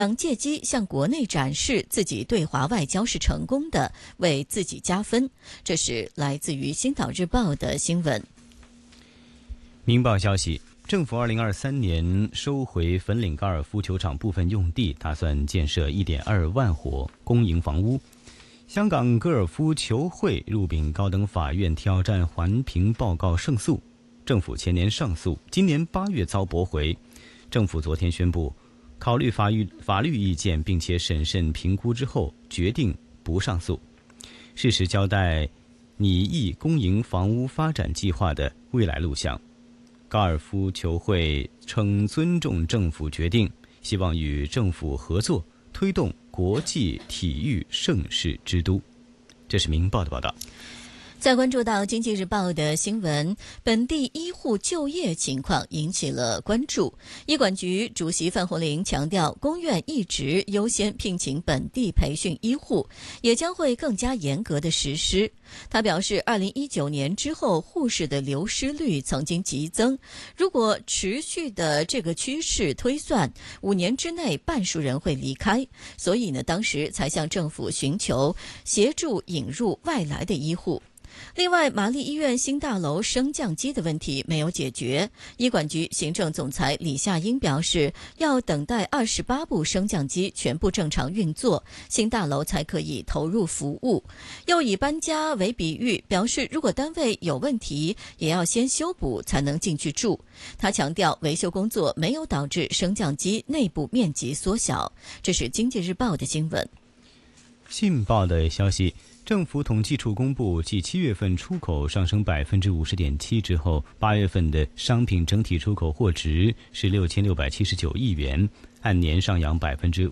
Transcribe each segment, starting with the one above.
想借机向国内展示自己对华外交是成功的，为自己加分。这是来自于《星岛日报》的新闻。 明报消息，政府2023年收回粉岭高尔夫球场部分用地，打算建设1.2万伙公营房屋。香港高尔夫球会入禀高等法院挑战环评报告胜诉，政府前年上诉，今年8月遭驳回。政府昨天宣布考虑法律意见，并且审慎评估之后决定不上诉，适时交代拟议公营房屋发展计划的未来路向。高尔夫球会称尊重政府决定，希望与政府合作，推动国际体育盛事之都。这是明报的报道。 再关注到经济日报的新闻，本地医护就业情况引起了关注。医管局主席范鸿龄强调，公院一直优先聘请本地培训医护，也将会更加严格的实施。他表示，2019年之后，护士的流失率曾经急增，如果持续的这个趋势推算，5年之内半数人会离开，所以呢，当时才向政府寻求协助引入外来的医护。另外，玛丽医院新大楼升降机的问题没有解决，医管局行政总裁李夏英表示，要等待28部升降机全部正常运作，新大楼才可以投入服务。又以搬家为比喻，表示如果单位有问题，也要先修补才能进去住。他强调，维修工作没有导致升降机内部面积缩小。这是经济日报的新闻。 信报的消息，政府统计处公布，继7月份出口上升50.7%之后，8月份的商品整体出口货值是6679亿元，按年上扬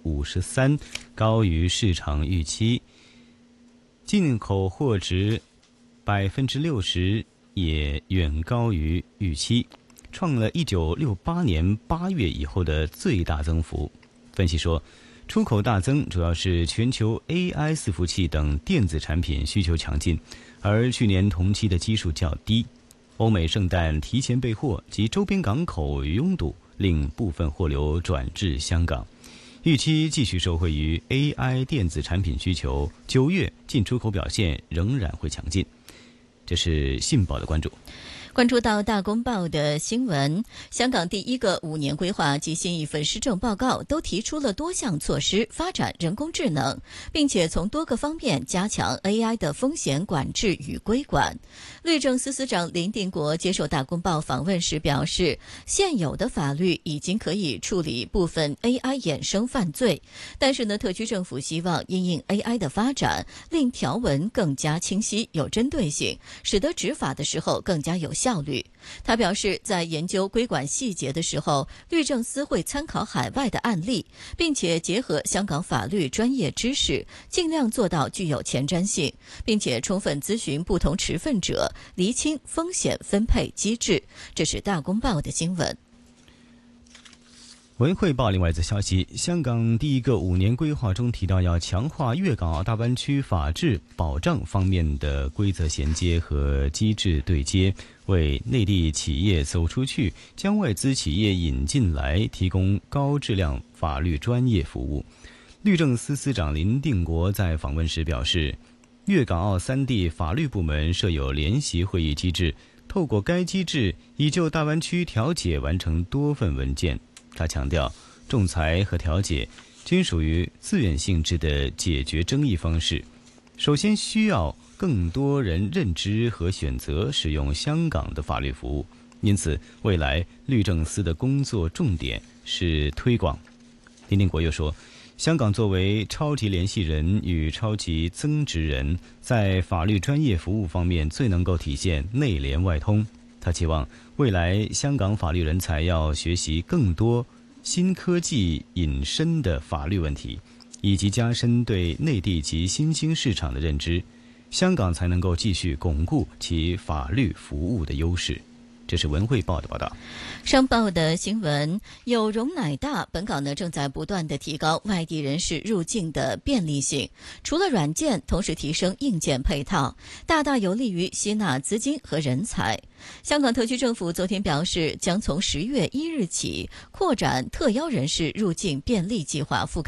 53%，高于市场预期。进口货值60%也远高于预期，创了1968年8月以后的最大增幅。分析说，出口大增主要是全球 AI 伺服器等电子产品需求强劲，而去年同期的基数较低。欧美圣诞提前备货及周边港口拥堵，令部分货流转至香港。预期继续受惠于 AI 电子产品需求，9月进出口表现仍然会强劲。这是信报的关注。 关注到大公报的新闻，香港第一个5年规划及新一份施政报告都提出了多项措施发展人工智能，并且从多个方面加强 AI 的风险管制与规管。律政司司长林定国接受大公报访问时表示，现有的法律已经可以处理部分 AI 衍生犯罪，但是呢，特区政府希望因应 AI 的发展，令条文更加清晰有针对性，使得执法的时候更加有效率。他表示，在研究规管细节的时候，律政司会参考海外的案例，并且结合香港法律专业知识，尽量做到具有前瞻性，并且充分咨询不同持份者，厘清风险分配机制。这是大公报的新闻。 文汇报另外一则消息，香港第一个5年规划中提到，要强化粤港澳大湾区法治保障方面的规则衔接和机制对接，为内地企业走出去，将外资企业引进来，提供高质量法律专业服务。律政司司长林定国在访问时表示，粤港澳3地法律部门设有联席会议机制，透过该机制已就大湾区调解完成多份文件。他强调，仲裁和调解均属于自愿性质的解决争议方式，首先需要更多人认知和选择使用香港的法律服务，因此未来律政司的工作重点是推广。林定国又说，香港作为超级联系人与超级增值人，在法律专业服务方面最能够体现内联外通。他期望未来香港法律人才要学习更多新科技引申的法律问题，以及加深对内地及新兴市场的认知，香港才能够继续巩固其法律服务的优势。 这是文汇报的报道。 商报的新闻，有容乃大，本港正在不断地提高外地人士入境的便利性，除了软件，同时提升硬件配套，大大有利于吸纳资金和人才。香港特区政府昨天表示，将从10月1日起扩展特邀人士入境便利计划覆盖